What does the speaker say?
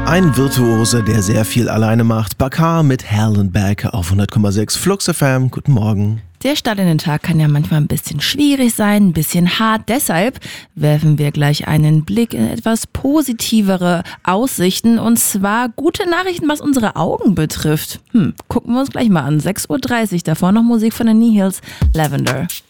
Ein Virtuose, der sehr viel alleine macht. Bakar mit Hell and Back auf 100,6 Flux FM. Guten Morgen. Der Start in den Tag kann ja manchmal ein bisschen schwierig sein, ein bisschen hart. Deshalb werfen wir gleich einen Blick in etwas positivere Aussichten. Und zwar gute Nachrichten, was unsere Augen betrifft. Gucken wir uns gleich mal an. 6:30 Uhr, davor noch Musik von den Nihils, Lavender.